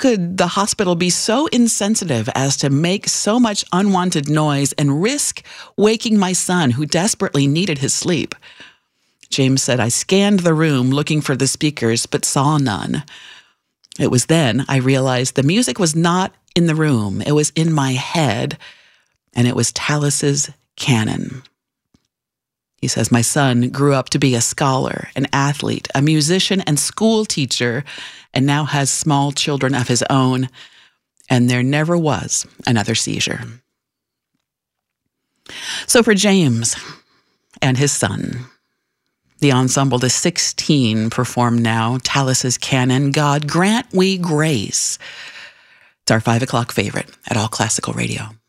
could the hospital be so insensitive as to make so much unwanted noise and risk waking my son, who desperately needed his sleep? James said, I scanned the room looking for the speakers, but saw none. It was then I realized the music was not in the room. It was in my head, and it was Talas's canon. He says, my son grew up to be a scholar, an athlete, a musician and school teacher, and now has small children of his own, and there never was another seizure. So for James and his son, the ensemble, the 16, perform now Talas's canon, God Grant We Grace. It's our 5 o'clock favorite at All Classical Radio.